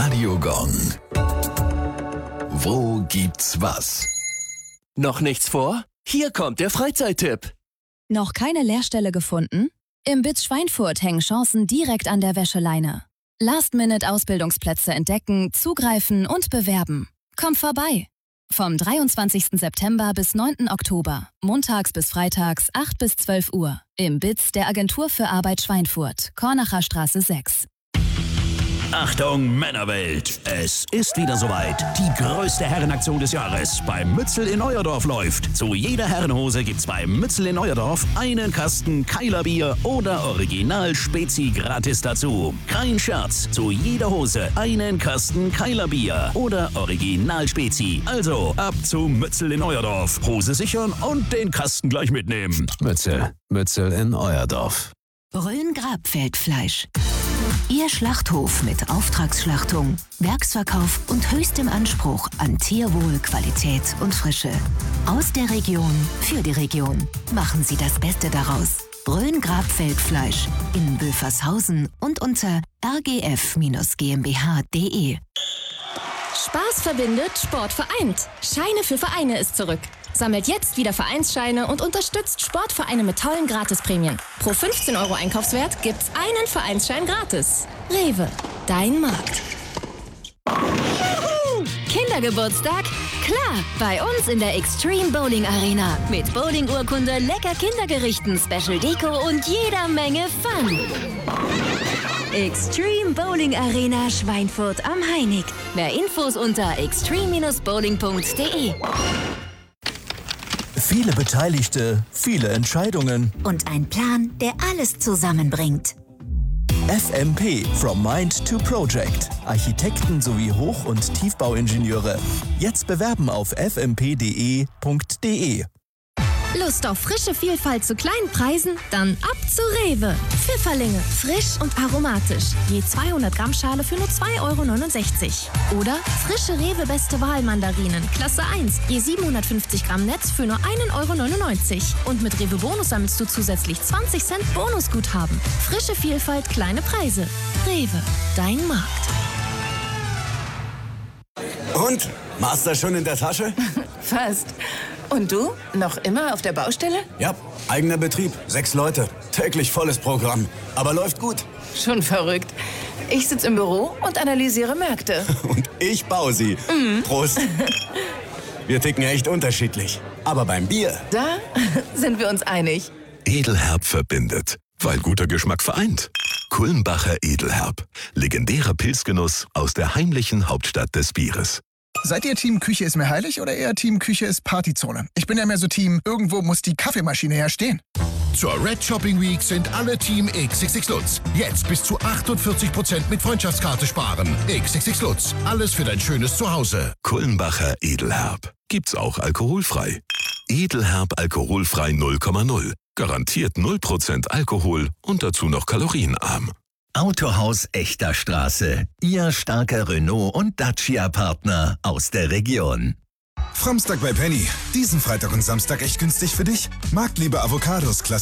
Radiogong. Wo gibt's was? Noch nichts vor? Hier kommt der Freizeittipp. Noch keine Lehrstelle gefunden? Im BITS Schweinfurt hängen Chancen direkt an der Wäscheleine. Last-Minute-Ausbildungsplätze entdecken, zugreifen und bewerben. Komm vorbei! Vom 23. September bis 9. Oktober, montags bis freitags, 8 bis 12 Uhr. Im BITS der Agentur für Arbeit Schweinfurt, Kornacher Straße 6. Achtung Männerwelt, es ist wieder soweit. Die größte Herrenaktion des Jahres beim Mützel in Euerdorf läuft. Zu jeder Herrenhose gibt's beim Mützel in Euerdorf einen Kasten Keiler Bier oder Original Spezi gratis dazu. Kein Scherz, zu jeder Hose einen Kasten Keiler Bier oder Original Spezi. Also ab zum Mützel in Euerdorf. Hose sichern und den Kasten gleich mitnehmen. Mützel in Euerdorf. Rhön-Grabfeld-Fleisch. Ihr Schlachthof mit Auftragsschlachtung, Werksverkauf und höchstem Anspruch an Tierwohl, Qualität und Frische. Aus der Region, für die Region. Machen Sie das Beste daraus. Rhön-Grabfeld-Fleisch in Böfershausen und unter rgf-gmbh.de. Spaß verbindet, Sport vereint. Scheine für Vereine ist zurück. Sammelt jetzt wieder Vereinsscheine und unterstützt Sportvereine mit tollen Gratisprämien. Pro 15 € Einkaufswert gibt's einen Vereinsschein gratis. Rewe, dein Markt. Kindergeburtstag? Klar, bei uns in der Extreme Bowling Arena. Mit Bowling-Urkunde, lecker Kindergerichten, Special Deko und jeder Menge Fun. Extreme Bowling Arena Schweinfurt am Heinig. Mehr Infos unter extreme-bowling.de. Viele Beteiligte, viele Entscheidungen. Und ein Plan, der alles zusammenbringt. FMP, From Mind to Project. Architekten sowie Hoch- und Tiefbauingenieure. Jetzt bewerben auf fmp.de. Lust auf frische Vielfalt zu kleinen Preisen? Dann ab zu Rewe. Pfifferlinge, frisch und aromatisch. Je 200 Gramm Schale für nur 2,69 €. Oder frische Rewe Beste Wahl Mandarinen, Klasse 1. Je 750 Gramm Netz für nur 1,99 €. Und mit Rewe Bonus sammelst du zusätzlich 20 Cent Bonusguthaben. Frische Vielfalt, kleine Preise. Rewe, dein Markt. Und? Master schon in der Tasche? Fast. Und du? Noch immer auf der Baustelle? Ja, eigener Betrieb, 6 Leute. Täglich volles Programm. Aber läuft gut. Schon verrückt. Ich sitze im Büro und analysiere Märkte. Und ich baue sie. Prost. Wir ticken echt unterschiedlich. Aber beim Bier... Da sind wir uns einig. Edelherb verbindet, weil guter Geschmack vereint. Kulmbacher Edelherb. Legendärer Pilzgenuss aus der heimlichen Hauptstadt des Bieres. Seid ihr Team Küche ist mir heilig oder eher Team Küche ist Partyzone? Ich bin ja mehr so Team, irgendwo muss die Kaffeemaschine her stehen. Zur Red Shopping Week sind alle Team XXX Lutz. Jetzt bis zu 48% mit Freundschaftskarte sparen. XXX Lutz. Alles für dein schönes Zuhause. Kulmbacher Edelherb. Gibt's auch alkoholfrei. Edelherb alkoholfrei 0,0. Garantiert 0% Alkohol und dazu noch kalorienarm. Autohaus Echter Straße. Ihr starker Renault- und Dacia-Partner aus der Region. Framstag bei Penny. Diesen Freitag und Samstag echt günstig für dich. Marktliebe Avocados, Klasse